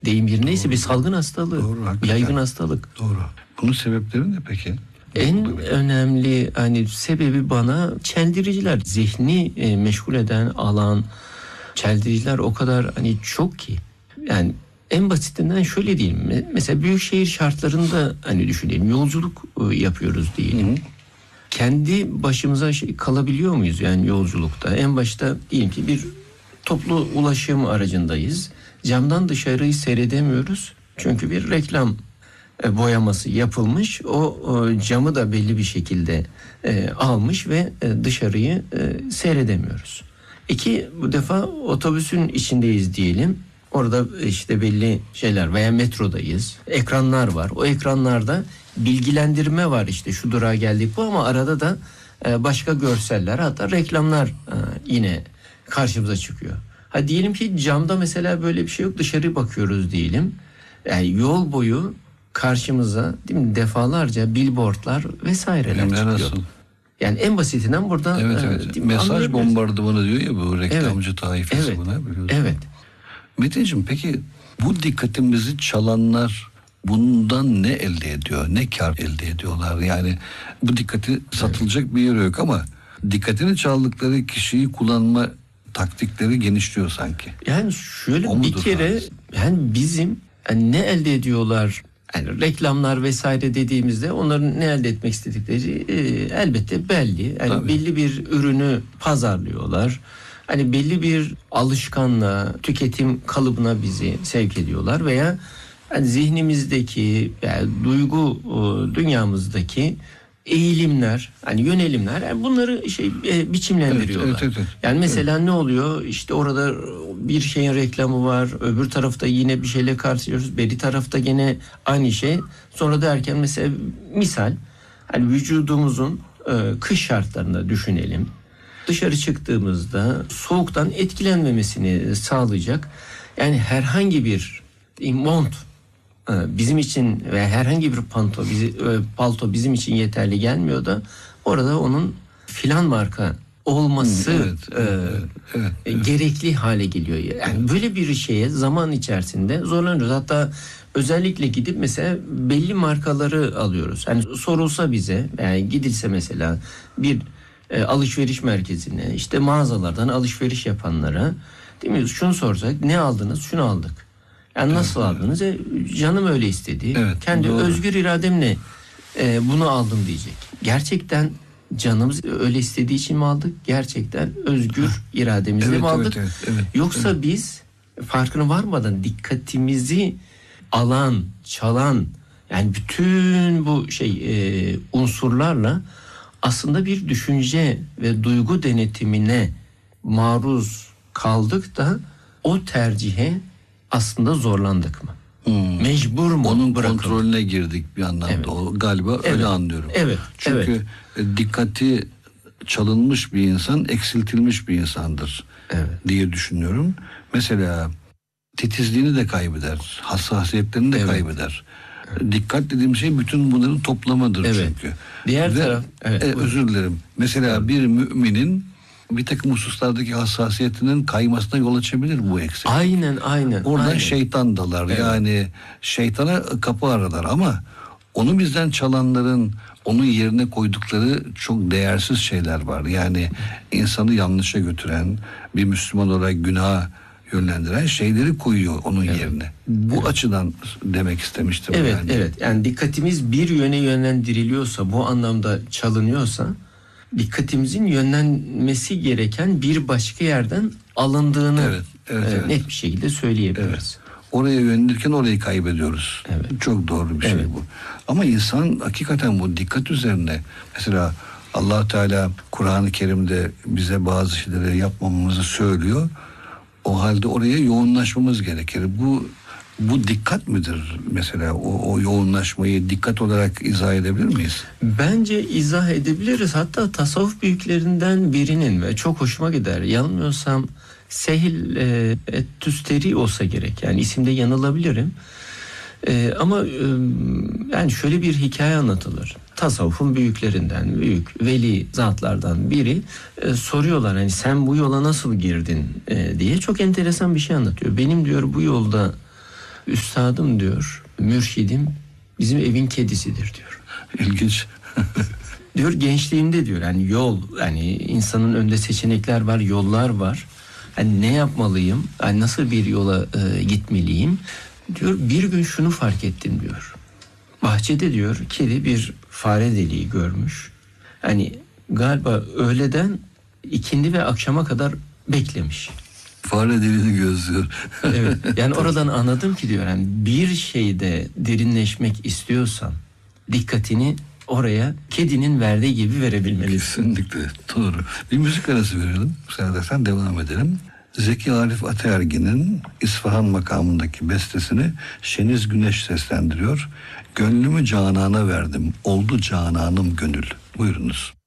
deyim yerindeyse bir salgın hastalığı. Doğru, hakikaten. Yaygın hastalık. Doğru. Bunun sebepleri ne peki? En önemli sebebi bana çeldiriciler, zihni meşgul eden alan, çeldiriciler o kadar çok ki. Yani en basitinden şöyle diyeyim. Mesela büyükşehir şartlarında düşünelim. Yolculuk yapıyoruz diyelim. Hı. Kendi başımıza kalabiliyor muyuz yani yolculukta? En başta diyelim ki bir toplu ulaşım aracındayız. Camdan dışarıyı seyredemiyoruz. Çünkü bir reklam boyaması yapılmış. O camı da belli bir şekilde almış ve dışarıyı seyredemiyoruz. Bu defa otobüsün içindeyiz diyelim. Orada belli şeyler veya metrodayız. Ekranlar var. O ekranlarda bilgilendirme var, şu durağa geldik bu, ama arada da başka görseller, hatta reklamlar yine karşımıza çıkıyor. Diyelim ki camda mesela böyle bir şey yok, dışarı bakıyoruz diyelim. Yani yol boyu karşımıza değil mi, defalarca billboardlar vesaireler çıkıyor. Nasıl? Yani en basitinden burada mesaj bombardımanı diyor ya bu reklamcı taifesi buna. Evet. Metin'ciğim, peki bu dikkatimizi çalanlar bundan ne elde ediyor? Ne kar elde ediyorlar? Yani bu dikkati satılacak bir yer yok ama dikkatini çaldıkları kişiyi kullanma taktikleri genişliyor sanki. Yani şöyle bir kere bizim ne elde ediyorlar? Yani reklamlar vesaire dediğimizde onların ne elde etmek istedikleri elbette belli. Belli bir ürünü pazarlıyorlar. Belli bir alışkanlığa, tüketim kalıbına bizi sevk ediyorlar veya zihnimizdeki, duygu dünyamızdaki eğilimler, yönelimler, bunları biçimlendiriyorlar. Evet. Yani mesela ne oluyor? Orada bir şeyin reklamı var, öbür tarafta yine bir şeyle karşılaşıyoruz, beri tarafta yine aynı şey. Sonra derken mesela misal vücudumuzun kış şartlarında düşünelim. Dışarı çıktığımızda soğuktan etkilenmemesini sağlayacak herhangi bir mont bizim için veya herhangi bir palto bizim için yeterli gelmiyor da orada onun filan marka olması gerekli hale geliyor. Böyle bir şeye zaman içerisinde zorlanıyoruz. Hatta özellikle gidip mesela belli markaları alıyoruz. Sorulsa bize, gidilse mesela bir alışveriş merkezine, mağazalardan alışveriş yapanlara, değil mi, şunu sorsak, ne aldınız? Şunu aldık. Nasıl aldınız? Canım öyle istedi. Kendi özgür irademle bunu aldım diyecek. Gerçekten canımız öyle istediği için mi aldık? Gerçekten özgür irademizle mi aldık? Yoksa biz farkına varmadan dikkatimizi alan, çalan, bütün bu unsurlarla aslında bir düşünce ve duygu denetimine maruz kaldık da o tercihe aslında zorlandık mı? Mecbur mu? Onun kontrolüne girdik bir anlamda. O galiba öyle anlıyorum. Çünkü dikkati çalınmış bir insan eksiltilmiş bir insandır diye düşünüyorum. Mesela titizliğini de kaybeder, hassasiyetlerini de kaybeder. Dikkat dediğim şey bütün bunların toplamıdır çünkü. Diğer taraf özür dilerim. Mesela bir müminin bir takım hususlardaki hassasiyetinin kaymasına yol açabilir bu eksik. Aynen. Oradan şeytan dalar. Yani şeytana kapı aralar ama onu bizden çalanların onun yerine koydukları çok değersiz şeyler var. Yani insanı yanlışa götüren, bir Müslüman olarak günaha yönlendiren şeyleri koyuyor onun yerine. Bu açıdan demek istemiştim. Yani dikkatimiz bir yöne yönlendiriliyorsa, bu anlamda çalınıyorsa, dikkatimizin yönlenmesi gereken bir başka yerden alındığını net bir şekilde söyleyebiliriz. Oraya yönelirken orayı kaybediyoruz. Çok doğru bir şey bu. Ama insan hakikaten bu dikkat üzerine, mesela Allah Teala Kur'an-ı Kerim'de bize bazı şeyleri yapmamamızı söylüyor. O halde oraya yoğunlaşmamız gerekir. Bu dikkat midir mesela? O yoğunlaşmayı dikkat olarak izah edebilir miyiz? Bence izah edebiliriz. Hatta tasavvuf büyüklerinden birinin ve çok hoşuma gider, yanılmıyorsam Sehil Tüsteri olsa gerek. Yani isimde yanılabilirim. Ama şöyle bir hikaye anlatılır. Tasavvufun büyüklerinden, büyük veli zatlardan biri soruyorlar, sen bu yola nasıl girdin diye. Çok enteresan bir şey anlatıyor. Benim diyor bu yolda Üstadım diyor, mürşidim bizim evin kedisidir diyor. İlginç. Diyor gençliğimde diyor yani yol, yani insanın önünde seçenekler var, yollar var. Hani ne yapmalıyım? Hani nasıl bir yola gitmeliyim? Diyor bir gün şunu fark ettim diyor. Bahçede diyor kedi bir fare deliği görmüş. Hani galiba öğleden ikindi ve akşama kadar beklemiş. Fare deliğini gözlüyor. Evet. Yani oradan anladım ki diyor yani bir şeyde derinleşmek istiyorsan dikkatini oraya kedinin verdiği gibi verebilmelisin. Kesinlikle doğru. Bir müzik arası verelim. Sen devam edelim. Zeki Arif Ataergin'in İsfahan makamındaki bestesini Şeniz Güneş seslendiriyor. Gönlümü canana verdim, oldu cananım gönül. Buyurunuz.